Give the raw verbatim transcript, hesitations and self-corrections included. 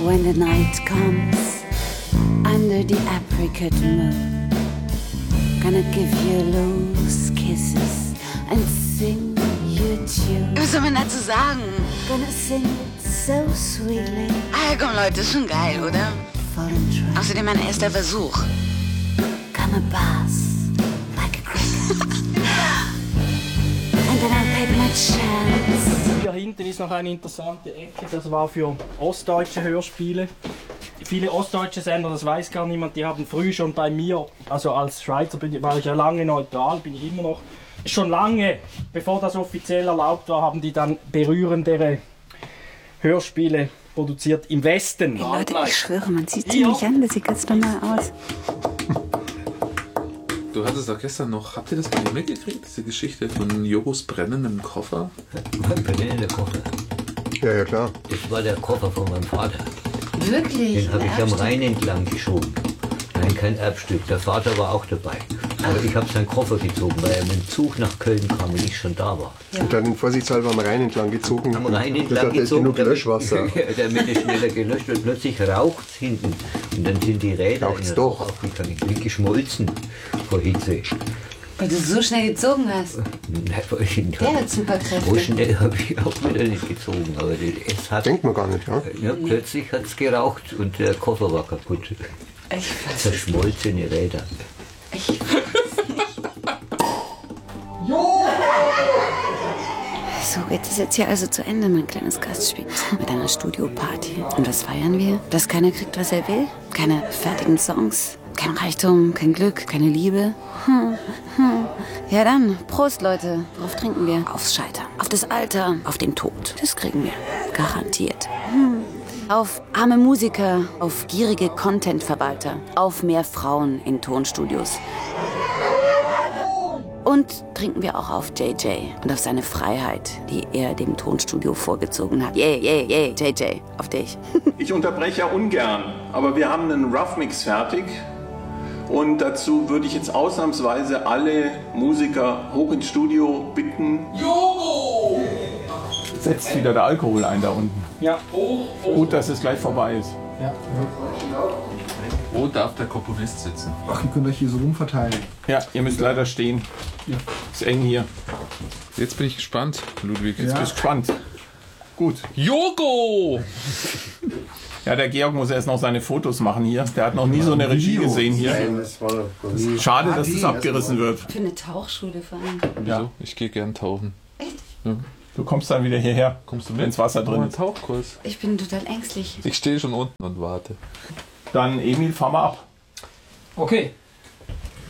when the night comes under the apricot moon. Gonna give you loose kisses and sing you a tune. Was soll man dazu sagen? Gonna sing it so sweetly. Ah ja, komm Leute, ist schon geil, oder? Außerdem mein erster Versuch. Gonna bass like a cricket. And then I'll take my chance. Hier hinten ist noch eine interessante Ecke, das war für ostdeutsche Hörspiele. Viele ostdeutsche Sender, das weiß gar niemand, die haben früh schon bei mir, also als Schweizer bin, war ich ja lange neutral, bin ich immer noch. Schon lange, bevor das offiziell erlaubt war, haben die dann berührendere Hörspiele produziert im Westen. Hey Leute, ich schwöre, man sieht ziemlich an, das sieht ganz normal aus. Du hattest doch gestern noch, habt ihr das mal mitgekriegt, diese Geschichte von Jogos brennendem Koffer? Mein brennender Koffer? Ja, ja, klar. Das war der Koffer von meinem Vater. Wirklich? Den habe ich am Rhein entlang geschoben. Nein, kein Erbstück. Der Vater war auch dabei. Aber ich habe seinen Koffer gezogen, weil er mit dem Zug nach Köln kam und ich schon da war. Ja. Und dann vorsichtshalber am Rhein entlang gezogen. Am Rhein entlang dachte, gezogen. genug Löschwasser. Damit es schneller gelöscht wird. Plötzlich raucht es hinten. Und dann sind die Räder Raucht's doch. wie geschmolzen vor Hitze. Weil du so schnell gezogen hast. Nein, Der hat Superkräfte. So schnell habe ich auch wieder nicht gezogen. Aber es hat, denkt man gar nicht, ja? ja plötzlich hat es geraucht und der Koffer war kaputt. Ich weiß Zerschmolzene Räder. Ich weiß So geht es jetzt hier also zu Ende, mein kleines Gastspiel. Mit einer Studioparty. Und was feiern wir? Dass keiner kriegt, was er will? Keine fertigen Songs? Kein Reichtum, kein Glück, keine Liebe? Hm, hm. Ja dann, Prost Leute. Worauf trinken wir? Aufs Scheitern, auf das Alter, auf den Tod. Das kriegen wir. Garantiert. Hm. Auf arme Musiker, auf gierige Content-Verwalter, auf mehr Frauen in Tonstudios. Und trinken wir auch auf J J und auf seine Freiheit, die er dem Tonstudio vorgezogen hat. Yay, yay, yay, J J, auf dich. Ich unterbreche ja ungern, aber wir haben einen Rough Mix fertig. Und dazu würde ich jetzt ausnahmsweise alle Musiker hoch ins Studio bitten. Jogo! Setzt wieder der Alkohol ein da unten. Ja. Gut, dass es gleich vorbei ist. Ja. Wo darf der Komponist sitzen? Ach, ihr könnt euch hier so rumverteilen. Ja, ihr müsst leider stehen. Ja. Ist eng hier. Jetzt bin ich gespannt, Ludwig. Jetzt Ja. bist du gespannt. Gut. Jogo! Ja, der Georg muss erst noch seine Fotos machen hier. Der hat noch nie so eine Regie gesehen hier. Nein, das war Schade, dass das abgerissen wird. Für eine Tauchschule vor allem. Ja. Ich gehe gern tauchen. Ja. Du kommst dann wieder hierher. Kommst du mit? Wenn ins Wasser drin Machen wir ist. einen Tauchkurs. Ich bin total ängstlich. Ich stehe schon unten und warte. Dann, Emil, fahr mal ab. Okay.